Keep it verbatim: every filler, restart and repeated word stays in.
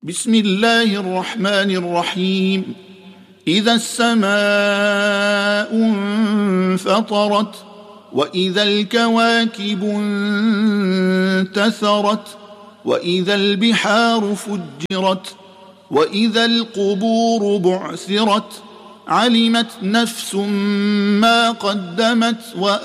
بسم الله الرحمن الرحيم. إذا السماء انفطرت وإذا الكواكب انتثرت وإذا البحار فجرت وإذا القبور بعثرت علمت نفس ما قدمت وأخرت